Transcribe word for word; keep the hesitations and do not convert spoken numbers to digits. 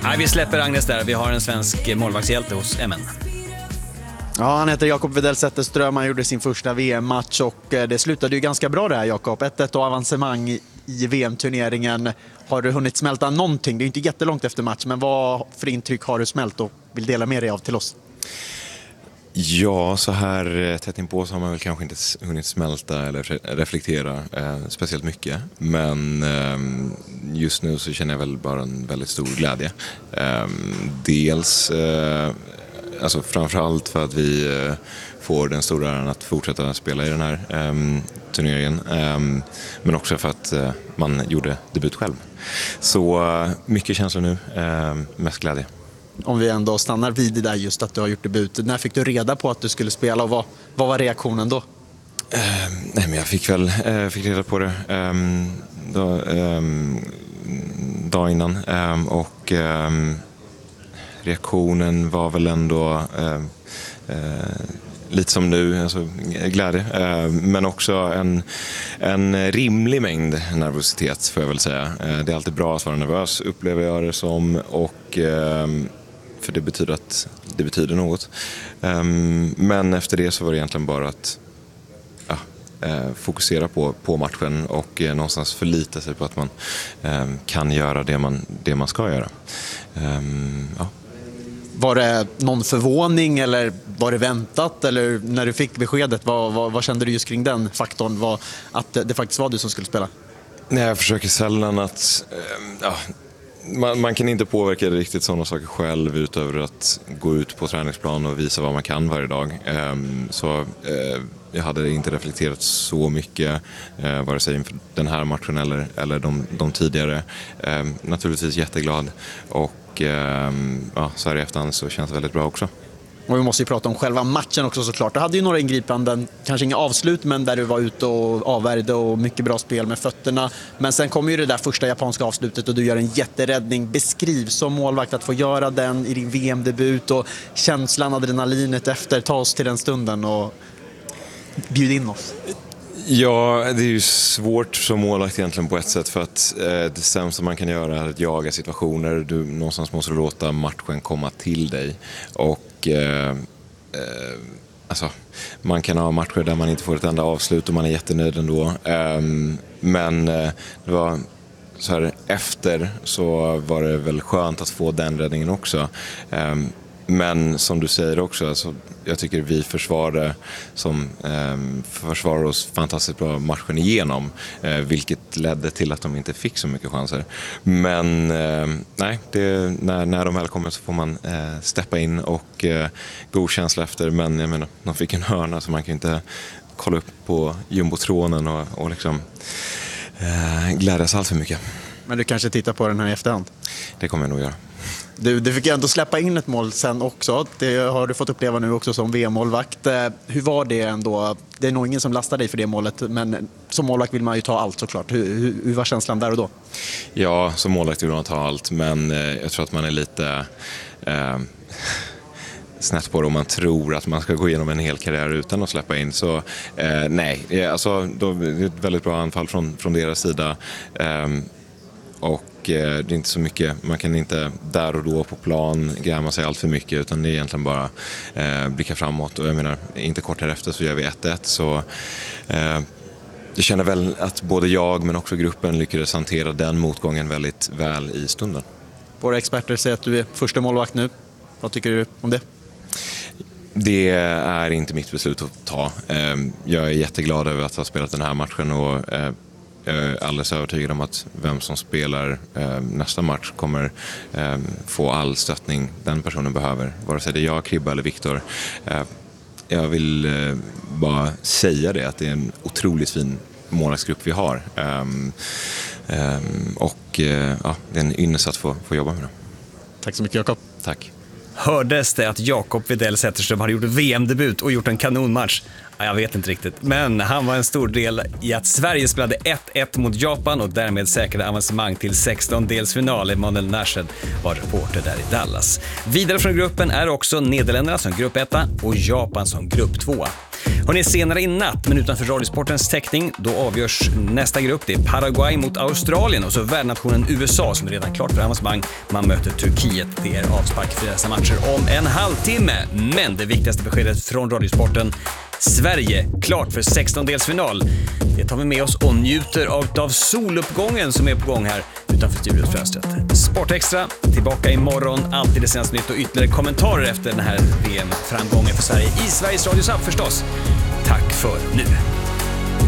Nej, vi släpper Agnes där. Vi har en svensk målvaktshjälte hos M N. Ja, han heter Jakob Widell Zetterström. Han gjorde sin första V M-match och det slutade ju ganska bra det här, Jakob. ett ett och avancemang i V M-turneringen. Har du hunnit smälta någonting? Det är inte jättelångt efter match, men vad för intryck har du smält och vill dela med dig av till oss? Ja, så här tätt inpå så har man väl kanske inte hunnit smälta eller reflektera eh, speciellt mycket. Men eh, just nu så känner jag väl bara en väldigt stor glädje. Eh, dels, eh, alltså framförallt för att vi eh, får den stora äran att fortsätta spela i den här eh, turneringen. Eh, men också för att eh, man gjorde debut själv. Så eh, mycket känslor nu, eh, mest glädje. Om vi ändå stannar vid det där just att du har gjort debut. När fick du reda på att du skulle spela och vad, vad var reaktionen då? Uh, nej, men jag fick väl uh, fick reda på det um, då, um, dag innan. Um, och um, reaktionen var väl ändå uh, uh, lite som nu, alltså glädje. Uh, men också en, en rimlig mängd nervositet, får jag väl säga. Uh, det är alltid bra att vara nervös, upplever jag det som. Och uh, för det betyder att det betyder något. Um, men efter det så var det egentligen bara att ja, uh, fokusera på, på matchen och uh, någonstans förlita sig på att man um, kan göra det man, det man ska göra. Um, ja. Var det någon förvåning eller var det väntat? Eller när du fick beskedet, vad, vad, vad kände du just kring den faktorn? Vad, att det, det faktiskt var du som skulle spela? Nej, jag försöker sällan att... Um, ja, Man, man kan inte påverka riktigt sådana saker själv utöver att gå ut på träningsplan och visa vad man kan varje dag. Um, så uh, jag hade inte reflekterat så mycket uh, vare sig inför den här matchen eller, eller de, de tidigare. Um, naturligtvis jätteglad och um, ja, så här i efterhand så känns det väldigt bra också. Och vi måste ju prata om själva matchen också såklart. Du hade ju några ingripanden, kanske inga avslut, men där du var ute och avvärjde och mycket bra spel med fötterna. Men sen kommer ju det där första japanska avslutet och du gör en jätteräddning. Beskriv som målvakt att få göra den i din V M-debut och känslan, adrenalinet efter. Ta oss till den stunden och bjud in oss. Ja, det är ju svårt som målvakt egentligen på ett sätt för att eh, det sämsta man kan göra är att jaga situationer. Du någonstans måste låta matchen komma till dig och eh, eh, alltså, man kan ha matcher där man inte får ett enda avslut och man är jättenöjd ändå. Eh, men eh, det var så här, efter så var det väl skönt att få den räddningen också. Eh, Men som du säger också, alltså, jag tycker vi försvarar, som, eh, försvarar oss fantastiskt bra matchen igenom. Eh, vilket ledde till att de inte fick så mycket chanser. Men eh, nej, det, när, när de väl kommer så får man eh, steppa in och eh, god känsla efter. Men jag menar, de fick en hörna så man kan inte kolla upp på jumbotronen och, och liksom, eh, glädjas allt för mycket. Men du kanske tittar på den här i efterhand? Det kommer jag nog göra. Du, du fick ändå släppa in ett mål sen också. Det har du fått uppleva nu också som V M-målvakt. Hur var det ändå? Det är nog ingen som lastar dig för det målet, men som målvakt vill man ju ta allt såklart. Hur, hur, hur var känslan där och då? Ja, som målvakt vill man ta allt, men eh, jag tror att man är lite eh, snett på det om man tror att man ska gå igenom en hel karriär utan att släppa in. Så eh, nej, alltså, då, det är ett väldigt bra anfall från, från deras sida. Eh, och det är inte så mycket, man kan inte där och då på plan gräma sig allt för mycket, utan det är egentligen bara eh, blicka framåt. Och jag menar, inte kort därefter så gör vi ett ett, så eh, jag känner väl att både jag men också gruppen lyckades hantera den motgången väldigt väl i stunden. Våra experter säger att du är första målvakt nu. Vad tycker du om det? Det är inte mitt beslut att ta. Eh, jag är jätteglad över att ha spelat den här matchen och eh, jag är alldeles övertygad om att vem som spelar eh, nästa match kommer eh, få all stöttning den personen behöver. Vare sig det är jag, Kribba eller Viktor. Eh, jag vill eh, bara säga det, att det är en otroligt fin målvaktsgrupp vi har. Eh, eh, och eh, ja, det är en ynnest att få, få jobba med det. Tack så mycket, Jakob. Tack. Hördes det att Jakob Widell Zetterström hade gjort V M-debut och gjort en kanonmatch? Ja, jag vet inte riktigt, men han var en stor del i att Sverige spelade ett ett mot Japan och därmed säkrade avancemang till sextondelsfinal. Emanuel Nashed var reporter där i Dallas. Vidare från gruppen är också Nederländerna som grupp etta och Japan som grupp tvåa. Hörrni, senare i natt, men utanför Radiosportens täckning, då avgörs nästa grupp. Det är Paraguay mot Australien och så värdnationen U S A som är redan klart för avancemang. Man möter Turkiet. Det är avspark för dessa matcher om en halvtimme. Men det viktigaste beskedet från Radiosporten: Sverige klart för sextondelsfinal. Det tar vi med oss och njuter av, av soluppgången som är på gång här utanför studiofönstret. Sportextra tillbaka imorgon, alltid det senaste nytt och ytterligare kommentarer efter den här V M-framgången för Sverige i Sveriges Radios app förstås. Tack för nu.